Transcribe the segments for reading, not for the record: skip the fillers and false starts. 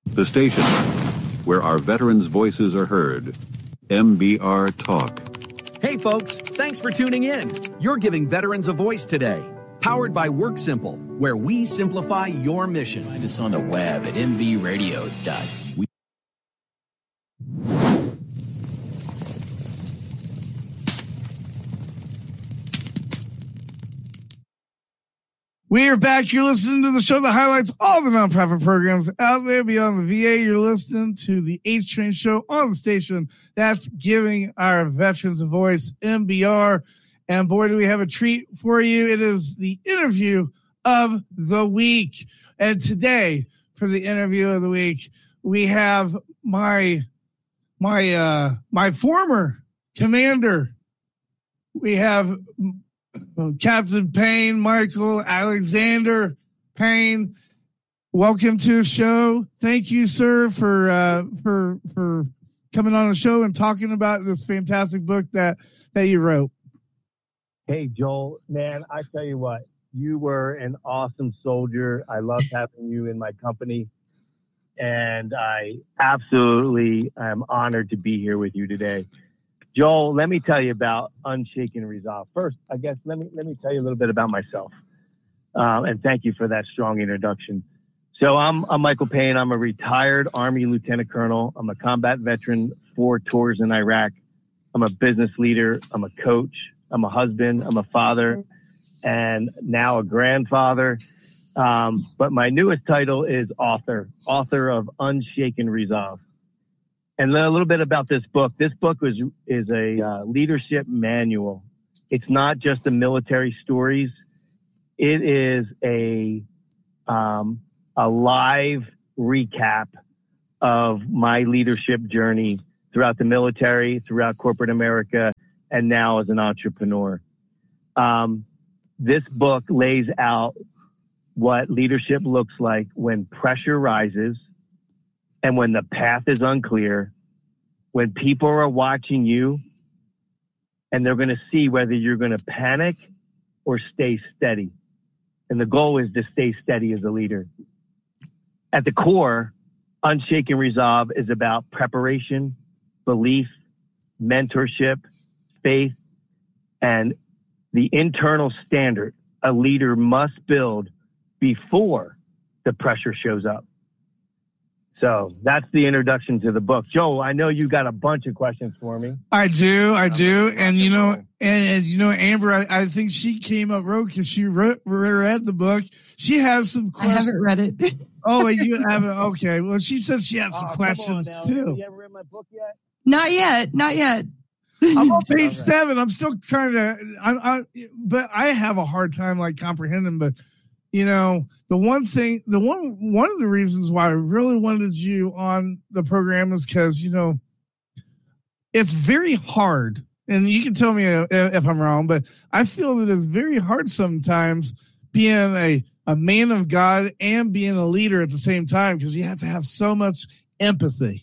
The station where our veterans' voices are heard. MBR Talk. Hey folks, thanks for tuning in. You're giving veterans a voice today. Powered by WorkSimple, where we simplify your mission. Find us on the web at mbradio.we. We are back. You're listening to the show that highlights all the nonprofit programs out there beyond the VA. You're listening to the H Train Show on the station that's giving our veterans a voice, MBR. And boy, do we have a treat for you. It is the interview of the week. And today, for the interview of the week, we have my former commander. We have Captain Payne, Michael Alexander Payne. Welcome to the show. Thank you, sir, for coming on the show and talking about this fantastic book that you wrote. Hey, Joel, man, I tell you what, you were an awesome soldier. I loved having you in my company, and I absolutely am honored to be here with you today. Joel, let me tell you about Unshaken Resolve. First, I guess, let me tell you a little bit about myself. And thank you for that strong introduction. So I'm Michael Payne. I'm a retired Army Lieutenant Colonel. I'm a combat veteran, 4 tours in Iraq. I'm a business leader. I'm a coach. I'm a husband. I'm a father, and now a grandfather. But my newest title is author of Unshaken Resolve. And a little bit about this book. This book is a leadership manual. It's not just the military stories. It is a live recap of my leadership journey throughout the military, throughout corporate America, and now as an entrepreneur. This book lays out what leadership looks like when pressure rises and when the path is unclear, when people are watching you and they're going to see whether you're going to panic or stay steady. And the goal is to stay steady as a leader. At the core, Unshaken Resolve is about preparation, belief, mentorship, faith, and the internal standard a leader must build before the pressure shows up. So that's the introduction to the book. Joe, I know you got a bunch of questions for me. I do. And you know, Amber, I think she came up wrote because she read the book. She has some questions. I haven't read it. Oh, you haven't? Okay. Well, she said she had some questions too. Have you ever read my book yet? Not yet. I'm on page 7. I'm still trying to, but I have a hard time like comprehending, but you know, one of the reasons why I really wanted you on the program is because, you know, it's very hard, and you can tell me if I'm wrong, but I feel that it's very hard sometimes being a man of God and being a leader at the same time, because you have to have so much empathy,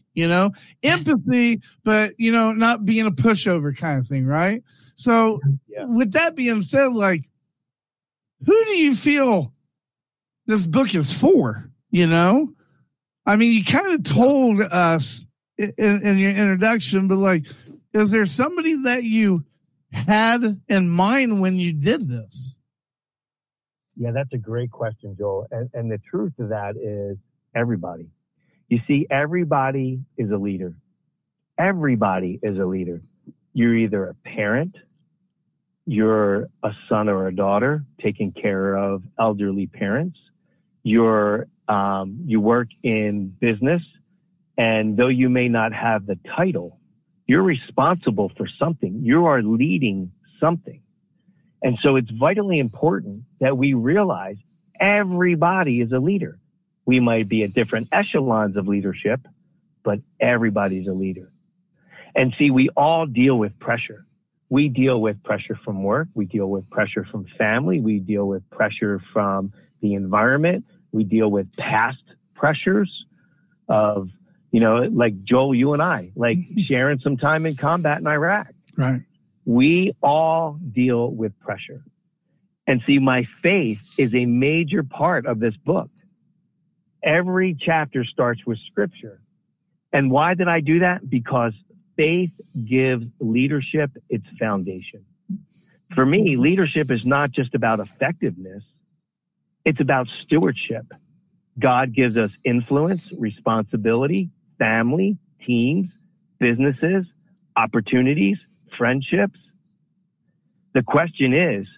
but, you know, not being a pushover kind of thing, right? So with that being said, like, who do you feel this book is for, you know? I mean, you kind of told us in your introduction, but like, is there somebody that you had in mind when you did this? Yeah, that's a great question, Joel. And the truth of that is everybody. You see, everybody is a leader. Everybody is a leader. You're either a parent, you're a son or a daughter taking care of elderly parents. You work in business, and though you may not have the title, you're responsible for something. You are leading something. And so it's vitally important that we realize everybody is a leader. We might be at different echelons of leadership, but everybody's a leader. And see, we all deal with pressure. We deal with pressure from work. We deal with pressure from family. We deal with pressure from the environment. We deal with past pressures of, you know, like Joel, you and I, like sharing some time in combat in Iraq. Right. We all deal with pressure. And see, my faith is a major part of this book. every chapter starts with scripture. And why did I do that? Because faith gives leadership its foundation. For me, leadership is not just about effectiveness. It's about stewardship. God gives us influence, responsibility, family, teams, businesses, opportunities, friendships. The question is,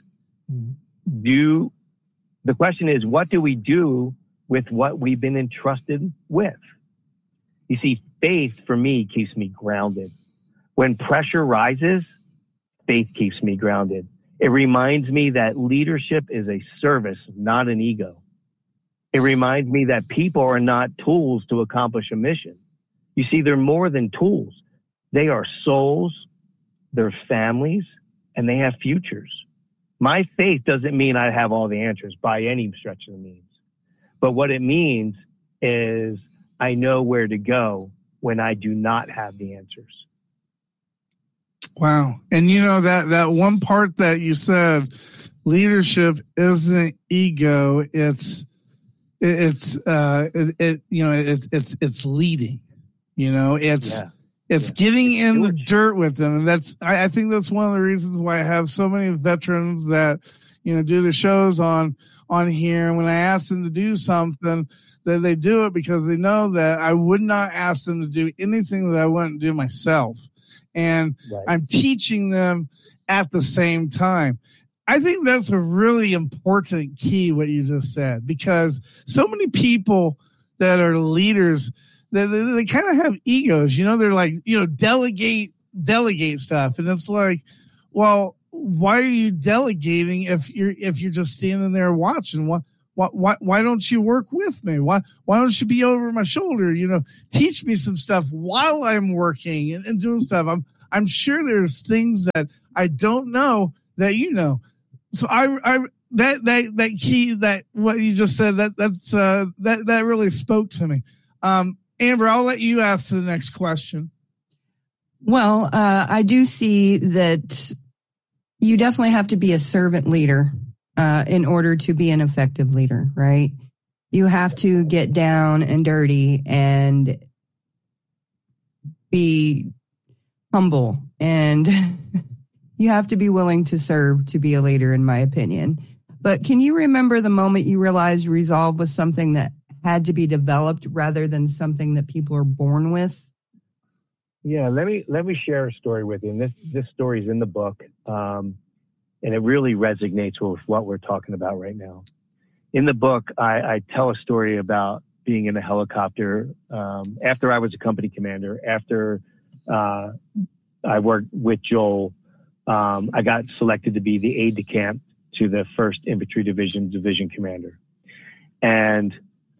what do we do with what we've been entrusted with? You see, faith for me keeps me grounded. When pressure rises, faith keeps me grounded. It reminds me that leadership is a service, not an ego. It reminds me that people are not tools to accomplish a mission. You see, they're more than tools. They are souls, they're families, and they have futures. My faith doesn't mean I have all the answers by any stretch of the means. But what it means is I know where to go when I do not have the answers. Wow. And you know, that one part that you said, leadership isn't ego, it's leading. You know, it's getting in the dirt with them. And I think that's one of the reasons why I have so many veterans that, you know, do the shows on here. And when I ask them to do something, that they do it because they know that I would not ask them to do anything that I wouldn't do myself. And I'm teaching them at the same time. I think that's a really important key, what you just said, because so many people that are leaders, they kind of have egos, you know, they're like, you know, delegate stuff. And it's like, well, why are you delegating if you're just standing there watching? Why don't you work with me? Why don't you be over my shoulder? You know, teach me some stuff while I'm working and doing stuff. I'm sure there's things that I don't know that you know. So that key, that what you just said, that really spoke to me. Amber, I'll let you ask the next question. Well, I do see that you definitely have to be a servant leader in order to be an effective leader, right? You have to get down and dirty and be humble, and you have to be willing to serve to be a leader, in my opinion. But can you remember the moment you realized resolve was something that had to be developed rather than something that people are born with? Yeah, let me share a story with you. And this story is in the book, and it really resonates with what we're talking about right now. In the book, I tell a story about being in a helicopter after I was a company commander. After I worked with Joel, I got selected to be the aide-de-camp to the 1st Infantry Division commander. And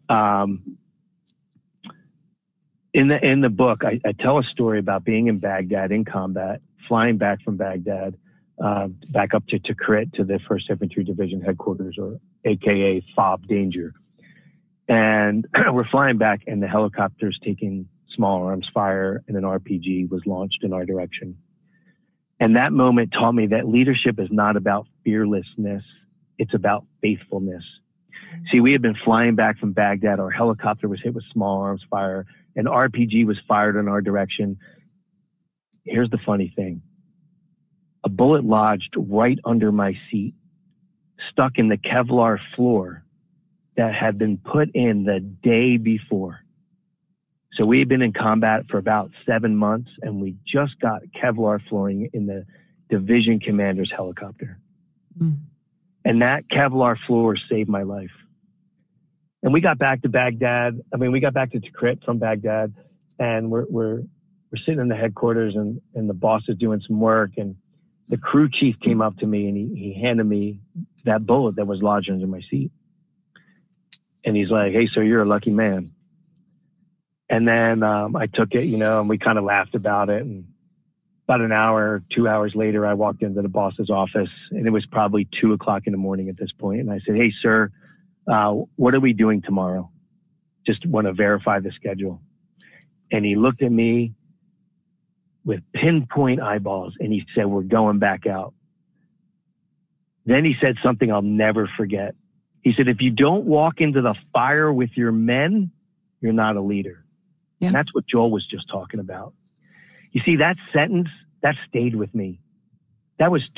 in the book, I tell a story about being in Baghdad in combat, flying back from Baghdad, back up to Tikrit, to the 1st Infantry Division headquarters, or AKA FOB Danger. And we're flying back, and the helicopter's taking small arms fire, and an RPG was launched in our direction. And that moment taught me that leadership is not about fearlessness. It's about faithfulness. See, we had been flying back from Baghdad. Our helicopter was hit with small arms fire. An RPG was fired in our direction. Here's the funny thing. A bullet lodged right under my seat, stuck in the Kevlar floor that had been put in the day before. So we had been in combat for about 7 months, and we just got Kevlar flooring in the division commander's helicopter. And that Kevlar floor saved my life. And we got back to Baghdad. We got back to Tikrit from Baghdad, and we're sitting in the headquarters, and the boss is doing some work, and the crew chief came up to me, and he handed me that bullet that was lodged under my seat. And he's like, "Hey, sir, you're a lucky man." And then I took it, and we kind of laughed about it. And about an hour, 2 hours later, I walked into the boss's office, and it was probably 2:00 in the morning at this point. And I said, "Hey, sir, what are we doing tomorrow? Just want to verify the schedule." And he looked at me with pinpoint eyeballs, and he said, "We're going back out." Then he said something I'll never forget. He said, if you don't walk into the fire with your men, you're not a leader. Yeah. And that's what Joel was just talking about. You see, that sentence, that stayed with me. That was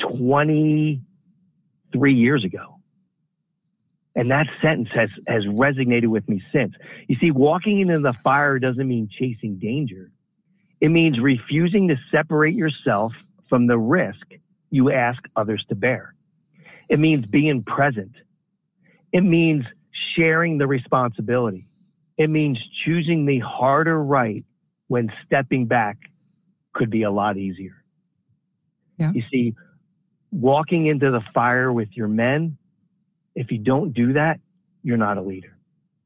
23 years ago. And that sentence has resonated with me since. You see, walking into the fire doesn't mean chasing danger. It means refusing to separate yourself from the risk you ask others to bear. It means being present. It means sharing the responsibility. It means choosing the harder right when stepping back could be a lot easier. Yeah. You see, walking into the fire with your men, if you don't do that, you're not a leader.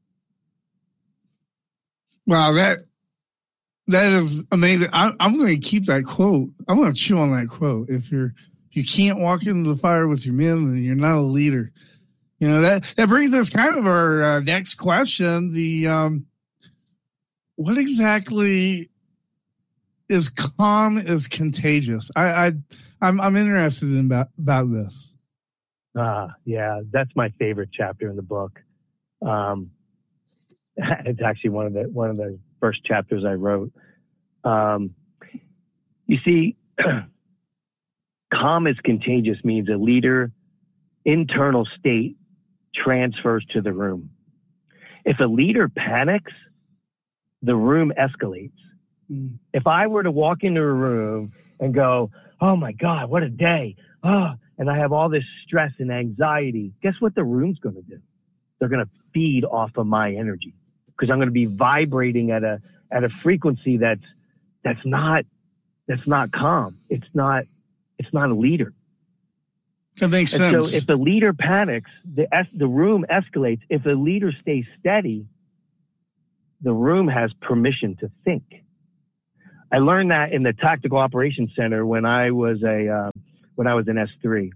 Wow, that is amazing. I'm going to keep that quote. I'm going to chew on that quote. If you can't walk into the fire with your men, then you're not a leader. You know, that brings us kind of our next question. What exactly is calm is contagious? I'm interested in about this. Yeah, that's my favorite chapter in the book. It's actually one of the first chapters I wrote. You see, calm is contagious means a leader internal state transfers to the room. If a leader panics, the room escalates. If I were to walk into a room and go, oh my God, what a day. And I have all this stress and anxiety, guess what the room's going to do? They're going to feed off of my energy because I'm going to be vibrating at a frequency that's not calm. It's not a leader. That makes sense. So if the leader panics, the room escalates. If the leader stays steady, the room has permission to think. I learned that in the Tactical Operations Center when I was an S3.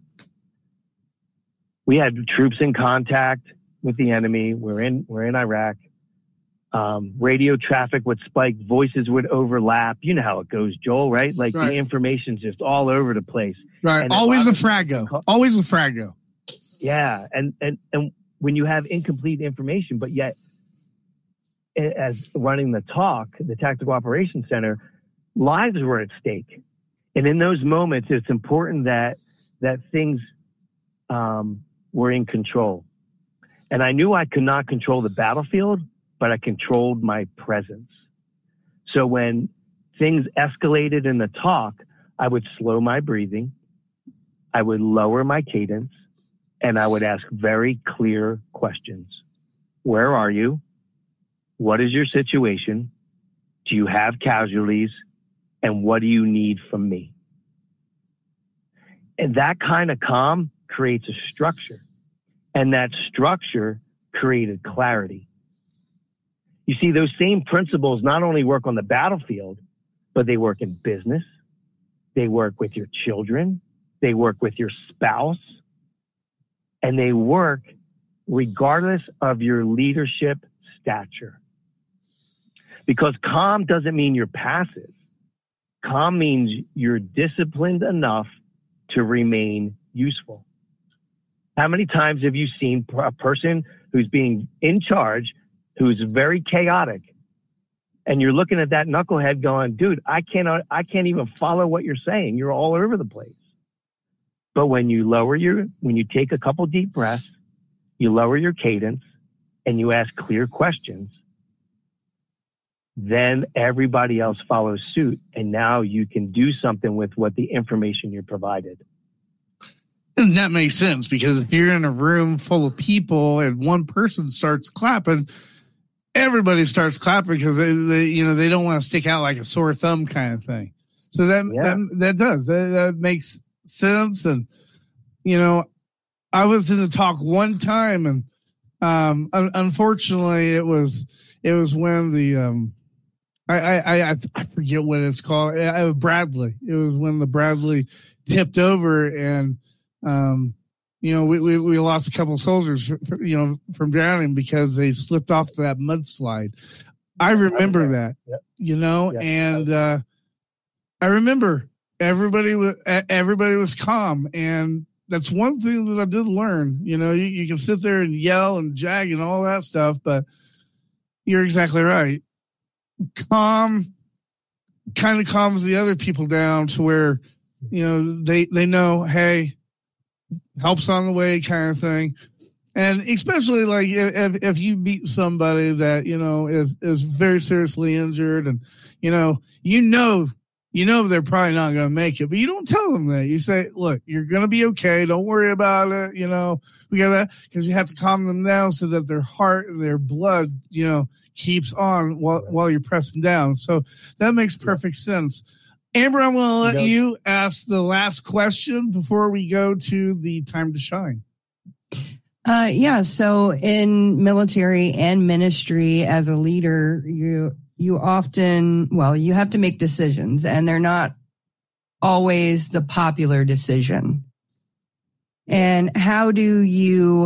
We had troops in contact with the enemy. We're in Iraq. Radio traffic would spike, voices would overlap. You know how it goes, Joel, right? Like right. The information's just all over the place. Right. And Always a frago. Always a frago. Yeah. And when you have incomplete information, but yet as running the Tactical Operations Center, lives were at stake. And in those moments, it's important that things were in control. And I knew I could not control the battlefield, but I controlled my presence. So when things escalated in the talk, I would slow my breathing, I would lower my cadence, and I would ask very clear questions. Where are you? What is your situation? Do you have casualties? And what do you need from me? And that kind of calm creates a structure. And that structure created clarity. You see, those same principles not only work on the battlefield, but they work in business. They work with your children. They work with your spouse. And they work regardless of your leadership stature. Because calm doesn't mean you're passive. Calm means you're disciplined enough to remain useful. How many times have you seen a person who's being in charge, who's very chaotic, and you're looking at that knucklehead going, dude, I can't even follow what you're saying. You're all over the place. But when you take a couple deep breaths, you lower your cadence, and you ask clear questions, then everybody else follows suit. And now you can do something with what the information you're provided. And that makes sense because if you're in a room full of people and one person starts clapping, everybody starts clapping because they don't want to stick out like a sore thumb kind of thing. So that makes sense. And, I was in the talk one time and, unfortunately it was when the, I forget what it's called. Bradley. It was when the Bradley tipped over and, we lost a couple of soldiers, from drowning because they slipped off that mudslide. I remember that, and I remember everybody was calm, and that's one thing that I did learn. You know, you can sit there and yell and jag and all that stuff, but you're exactly right. Calm kind of calms the other people down to where, you know, they know, hey, help's on the way kind of thing. And especially like if you meet somebody that, you know, is very seriously injured and, you know, they're probably not going to make it, but you don't tell them that. You say, look, you're going to be okay. Don't worry about it. You know, because you have to calm them down so that their heart and their blood, you know, keeps on while you're pressing down. So that makes perfect sense. Amber, I'm going to let you ask the last question before we go to the time to shine. So in military and ministry as a leader, you often, you have to make decisions, and they're not always the popular decision. And how do you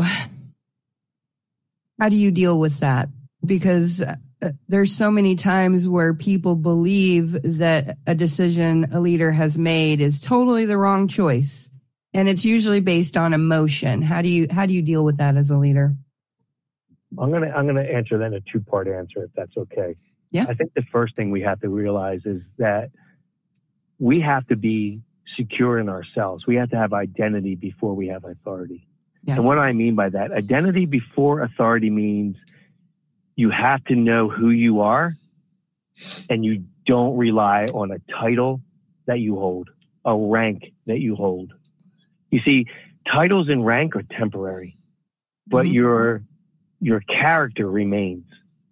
deal with that? Because there's so many times where people believe that a decision a leader has made is totally the wrong choice. And it's usually based on emotion. How do you deal with that as a leader? I'm gonna answer that in a two-part answer, if that's okay. Yeah. I think the first thing we have to realize is that we have to be secure in ourselves. We have to have identity before we have authority. Yeah. And what I mean by that, identity before authority means you have to know who you are, and you don't rely on a title that you hold, a rank that you hold. You see, titles and rank are temporary, but your character remains.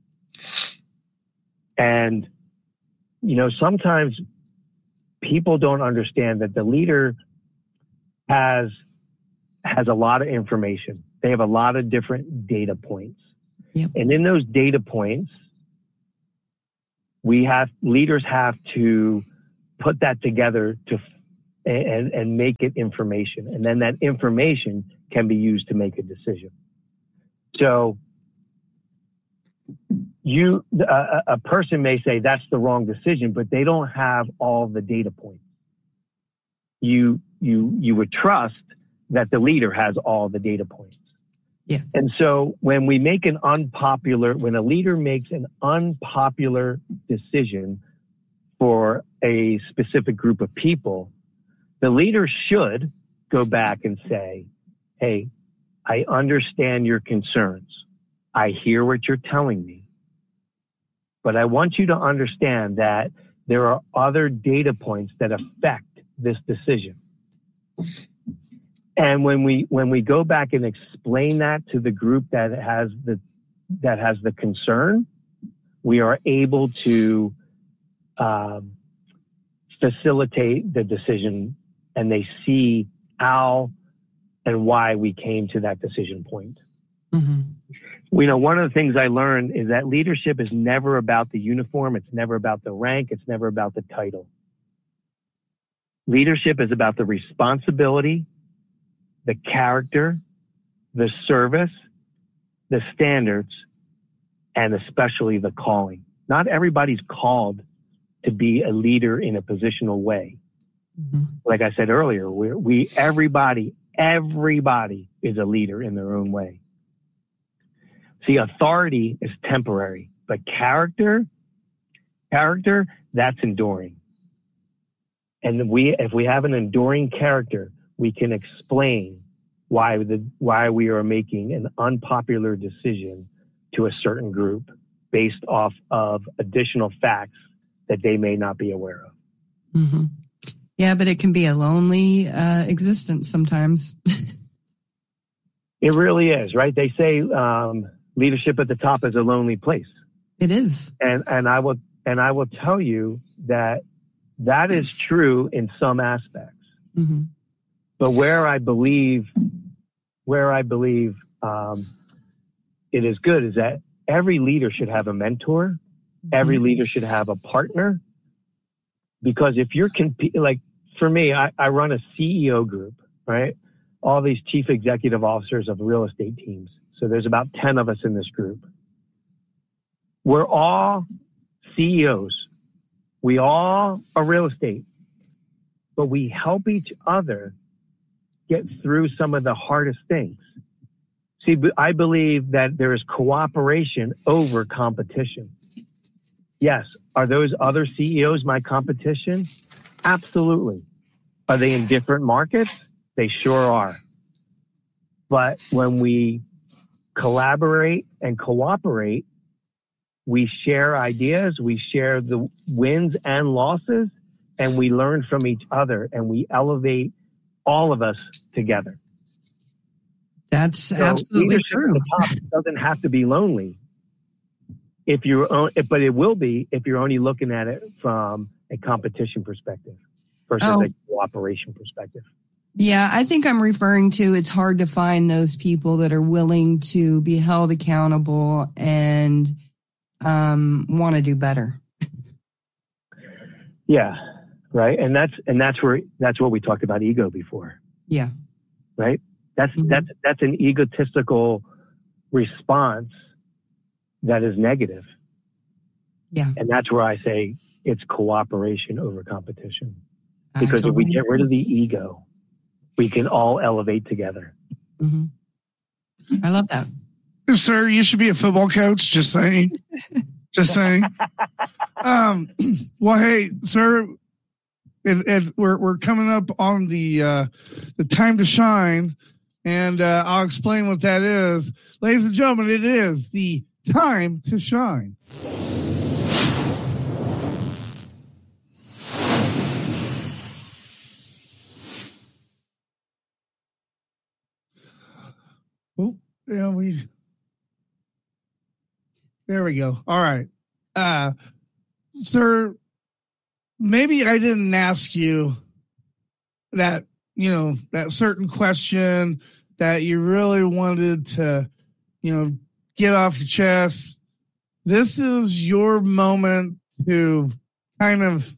And, you know, sometimes people don't understand that the leader has a lot of information. They have a lot of different data points. Yep. And in those data points, leaders have to put that together and make it information. And then that information can be used to make a decision. So a person may say that's the wrong decision, but they don't have all the data points. You would trust that the leader has all the data points. Yeah. And so when a leader makes an unpopular decision for a specific group of people, the leader should go back and say, hey, I understand your concerns. I hear what you're telling me. But I want you to understand that there are other data points that affect this decision. And when we go back and explain that to the group that has the concern, we are able to facilitate the decision, and they see how and why we came to that decision point. Mm-hmm. You know, one of the things I learned is that leadership is never about the uniform. It's never about the rank. It's never about the title. Leadership is about the responsibility, the character, the service, the standards, and especially the calling. Not everybody's called to be a leader in a positional way. Mm-hmm. Like I said earlier, everybody is a leader in their own way. See, authority is temporary, but character, that's enduring. And if we have an enduring character, we can explain why we are making an unpopular decision to a certain group based off of additional facts that they may not be aware of. Mm-hmm. Yeah, but it can be a lonely existence sometimes. It really is, right? They say leadership at the top is a lonely place. It is, and I will tell you that is true in some aspects. Mm-hmm. But where I believe it is good is that every leader should have a mentor. Mm-hmm. Every leader should have a partner. Because if you're like for me, I run a CEO group, right? All these chief executive officers of real estate teams. So there's about 10 of us in this group. We're all CEOs. We all are real estate, but we help each other get through some of the hardest things. See, I believe that there is cooperation over competition. Yes. Are those other CEOs my competition? Absolutely. Are they in different markets? They sure are. But when we collaborate and cooperate, we share ideas, we share the wins and losses, and we learn from each other, and we elevate all of us together. That's absolutely true. At the top doesn't have to be lonely. But it will be if you're only looking at it from a competition perspective versus a cooperation perspective. Yeah, I think I'm referring to it's hard to find those people that are willing to be held accountable and want to do better. Yeah, right. And that's what we talked about ego before. Yeah. Right? That's an egotistical response that is negative. Yeah. And that's where I say it's cooperation over competition. Because if we get rid of the ego, we can all elevate together. Mm-hmm. I love that. Sir, you should be a football coach. Just saying. Just saying. Well, hey, sir, we're coming up on the time to shine, and I'll explain what that is. Ladies and gentlemen, it is the time to shine. Oh, yeah, there we go. All right. Sir, maybe I didn't ask you that, that certain question that you really wanted to, get off your chest. This is your moment to kind of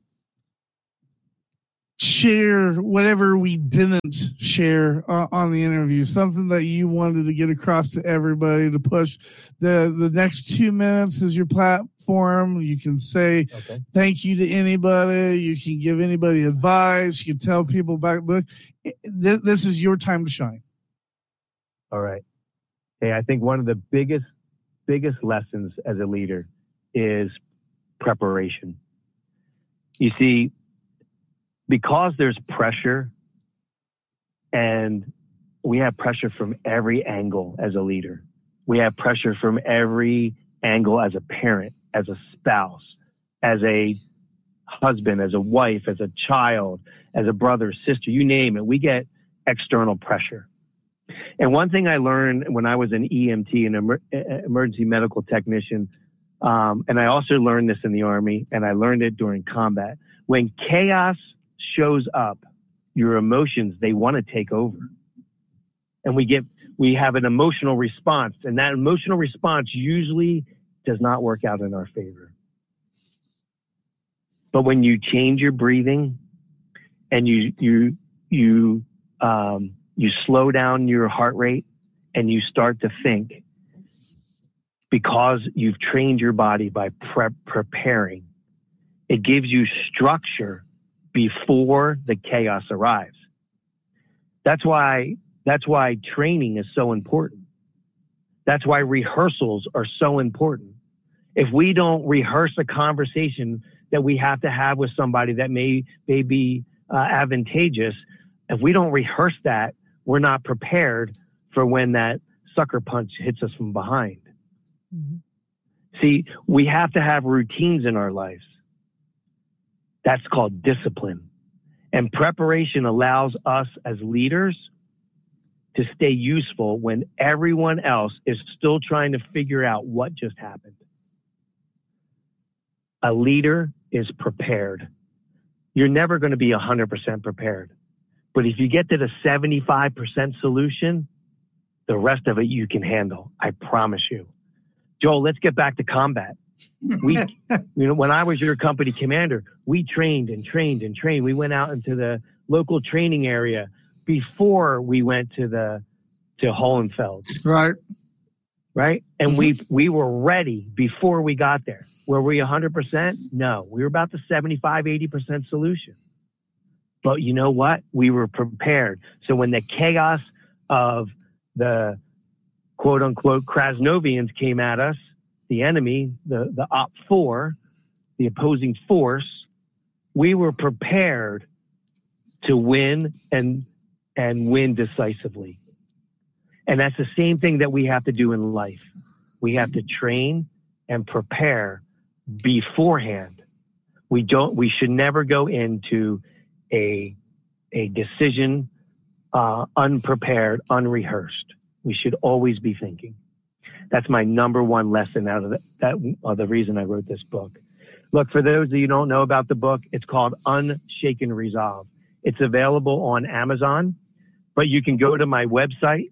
share whatever we didn't share on the interview, something that you wanted to get across to everybody to push. The next 2 minutes is your platform. You can say thank you to anybody. You can give anybody advice. You can tell people about the book. This is your time to shine. All right. Hey, I think one of the biggest lessons as a leader is preparation. You see, because there's pressure, and we have pressure from every angle as a leader. We have pressure from every angle as a parent, as a spouse, as a husband, as a wife, as a child, as a brother, sister, you name it. We get external pressure. And one thing I learned when I was an EMT, an emergency medical technician, and I also learned this in the Army, and I learned it during combat. When chaos shows up, your emotions, they want to take over. And we have an emotional response, and that emotional response usually does not work out in our favor. But when you change your breathing and you slow down your heart rate and you start to think, because you've trained your body by preparing, it gives you structure before the chaos arrives. That's why training is so important. That's why rehearsals are so important. If we don't rehearse a conversation that we have to have with somebody that may be advantageous, if we don't rehearse that, we're not prepared for when that sucker punch hits us from behind. Mm-hmm. See, we have to have routines in our lives. That's called discipline. And preparation allows us as leaders to stay useful when everyone else is still trying to figure out what just happened. A leader is prepared. You're never going to be 100% prepared. But if you get to the 75% solution, the rest of it you can handle. I promise you. Joel, let's get back to combat. When I was your company commander, we trained and trained and trained. We went out into the local training area before we went to Hohenfeld. Right. And we were ready before we got there. Were we 100%? No, we were about the 75, 80% solution. But you know what? We were prepared. So when the chaos of the quote unquote Krasnovians came at us, the enemy, the Op 4, the opposing force, we were prepared to win and win decisively. And that's the same thing that we have to do in life. We have to train and prepare beforehand. We should never go into a decision unprepared, unrehearsed. We should always be thinking. That's my number one lesson out of the reason I wrote this book. Look, for those of you who don't know about the book, it's called Unshaken Resolve. It's available on Amazon, but you can go to my website,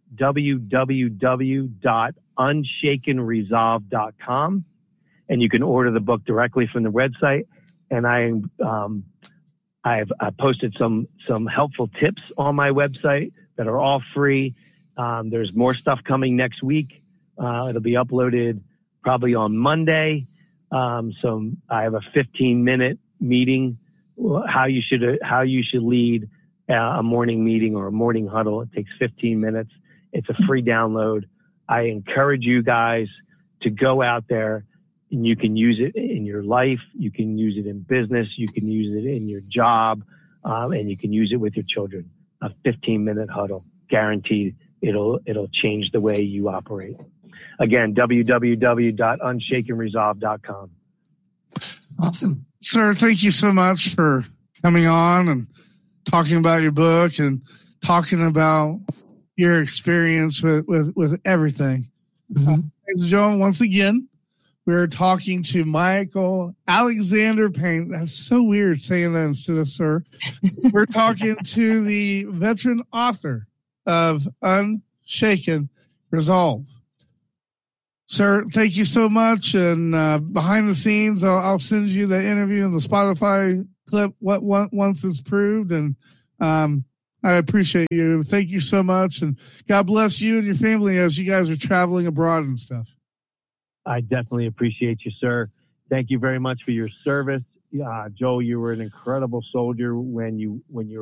www.unshakenresolve.com, and you can order the book directly from the website. And I've posted some helpful tips on my website that are all free. There's more stuff coming next week. It'll be uploaded probably on Monday. So I have a 15-minute meeting, how you should lead a morning meeting or a morning huddle. It takes 15 minutes. It's a free download. I encourage you guys to go out there, and you can use it in your life. You can use it in business. You can use it in your job, and you can use it with your children. A 15-minute huddle, guaranteed. It'll change the way you operate. Again, www.unshakenresolve.com. Awesome. Sir, thank you so much for coming on and talking about your book and talking about your experience with everything. Mm-hmm. Ladies and gentlemen, once again, we're talking to Michael Alexander Payne. That's so weird saying that instead of sir. We're talking to the veteran author of Unshaken Resolve. Sir, thank you so much. And behind the scenes, I'll send you the interview and the Spotify clip once it's proved. And I appreciate you. Thank you so much. And God bless you and your family as you guys are traveling abroad and stuff. I definitely appreciate you, sir. Thank you very much for your service. Joe, you were an incredible soldier when you were